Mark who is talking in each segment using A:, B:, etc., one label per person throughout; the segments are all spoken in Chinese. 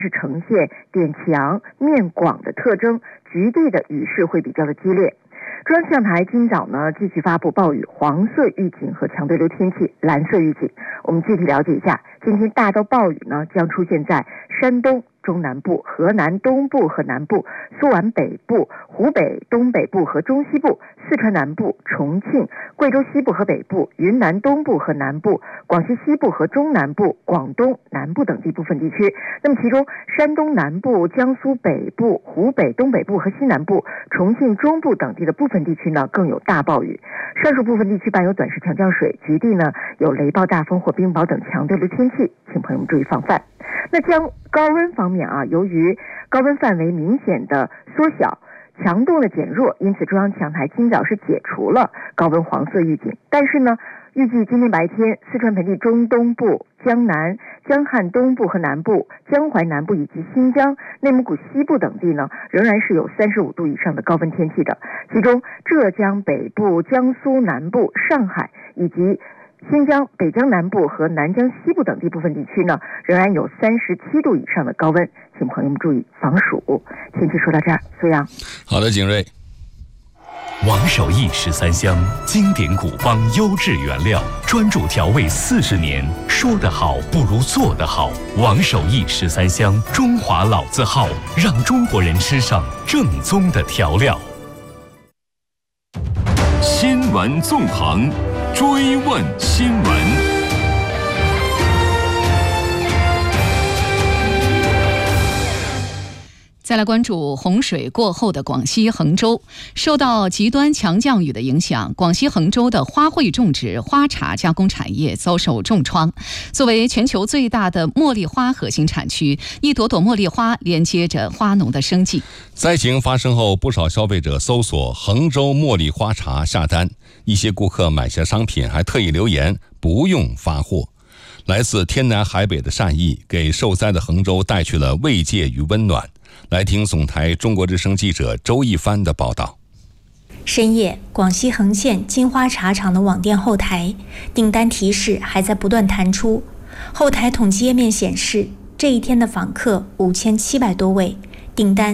A: 是呈现点强面广的特征，局地的雨势会比较的激烈。中央气象台今早呢继续发布暴雨黄色预警和强对流天气蓝色预警。我们具体了解一下，今天大到暴雨呢将出现在山东中南部、河南东部和南部、苏皖北部、湖北东北部和中西部、四川南部、重庆、贵州西部和北部、云南东部和南部、广西西部和中南部、广东南部等地部分地区。那么其中山东南部、江苏北部、湖北东北部和西南部、重庆中部等地的部分地区呢更有大暴雨，上述部分地区伴有短时强降水，局地呢有雷暴大风或冰雹等强对流天气，请朋友们注意防范。那将高温方面啊，由于高温范围明显的缩小，强度的减弱，因此中央气象台今早是解除了高温黄色预警。但是呢，预计今天白天，四川盆地中东部、江南、江汉东部和南部、江淮南部以及新疆、内蒙古西部等地呢，仍然是有35度以上的高温天气的。其中，浙江北部、江苏南部、上海以及新疆、北疆南部和南疆西部等地部分地区呢，仍然有37度以上的高温，请朋友们注意防暑。天气说到这儿，苏阳。
B: 好的，景睿。
C: 王守义13香，经典古方优质原料，专注调味40年，说得好不如做得好。王守义13香，中华老字号，让中国人吃上正宗的调料。
D: 新闻纵横，追问新闻。
E: 再来关注洪水过后的广西衡州。受到极端强降雨的影响，广西衡州的花卉种植、花茶加工产业遭受重创。作为全球最大的茉莉花核心产区，一朵朵茉莉花连接着花农的生计。
B: 灾情发生后，不少消费者搜索衡州茉莉花茶下单，一些顾客买下商品还特意留言不用发货。来自天南海北的善意，给受灾的衡州带去了慰藉与温暖。来听总台中国之声记者周一帆的报道。
F: 深夜，广西衡县金花茶厂的网店后台订单提示还在不断弹出，后台统计页面显示，这一天的访客5700多位，订单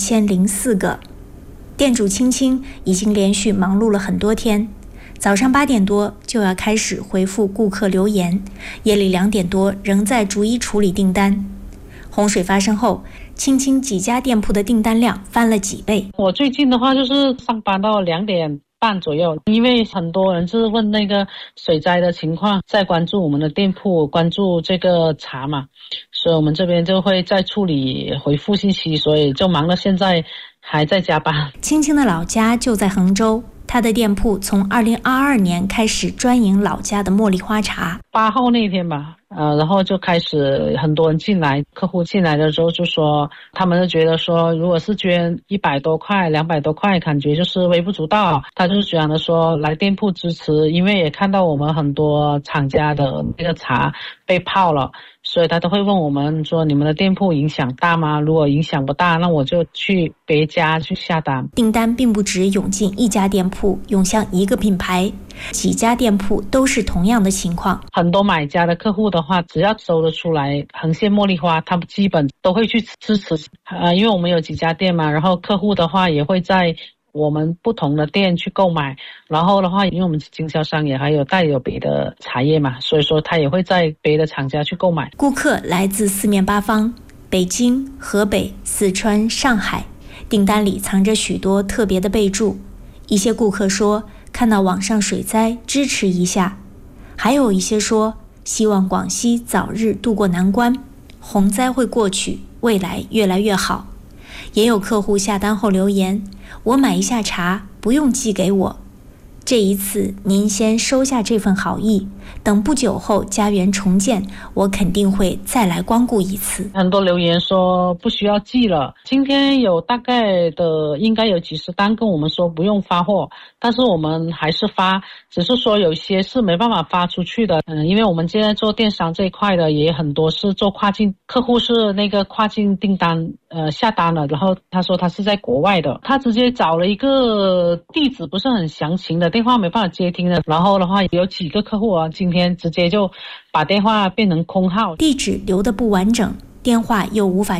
F: 1004个。店主青青已经连续忙碌了很多天，早上8点多就要开始回复顾客留言，夜里2点多仍在逐一处理订单。洪水发生后，青青几家店铺的订单量翻了几倍。
G: 我最近的话就是上班到2点半左右，因为很多人是问那个水灾的情况，在关注我们的店铺，关注这个茶嘛，所以我们这边就会在处理回复信息，所以就忙到现在还在加班。
F: 青青的老家就在衡州，他的店铺从2022年开始专营老家的茉莉花茶。
G: 8号那天吧，然后就开始很多人进来，客户进来的时候就说，他们就觉得说，如果是捐100多块、200多块，感觉就是微不足道。他就是讲的说，来店铺支持，因为也看到我们很多厂家的那个茶被泡了，所以他都会问我们说，你们的店铺影响大吗？如果影响不大，那我就去别家去下单。
F: 订单并不只涌进一家店铺，涌向一个品牌，几家店铺都是同样的情况。
G: 很多买家的客户的话，只要搜得出来衡县茉莉花，他们基本都会去支持。因为我们有几家店嘛，然后客户的话也会在我们不同的店去购买，然后的话，因为我们经销商也还有带有别的茶叶嘛，所以说他也会在别的厂家去购买。
F: 顾客来自四面八方，北京、河北、四川、上海，订单里藏着许多特别的备注。一些顾客说看到网上水灾支持一下，还有一些说希望广西早日渡过难关，洪灾会过去，未来越来越好。也有客户下单后留言，我买一下茶，不用寄给我。这一次您先收下这份好意，等不久后家园重建，我肯定会再来光顾一次。
G: 很多留言说不需要寄了，今天有大概的应该有几十单跟我们说不用发货，但是我们还是发，只是说有些是没办法发出去的。因为我们现在做电商这一块的也很多是做跨境，客户是那个跨境订单下单了，然后他说他是在国外的，他直接找了一个地址不是很详情的，电话没办法接听的，然后的话有几个客户啊，今天直接就把电话变成空号，
F: 地址留得不完整， 电话又无法